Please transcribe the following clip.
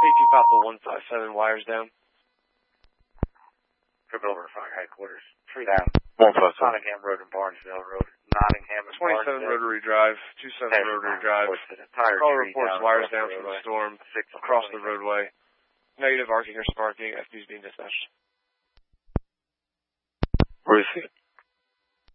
18 Papa 157, wires down. Trip over fire headquarters. 3 down. 157. Nottingham Road and Barnesville Road. Nottingham and 27 Rotary Drive, 27 Rotary Drive. Call reports wires down from the storm across the roadway. Negative, arcing or sparking. FD's being dispatched. Where is he?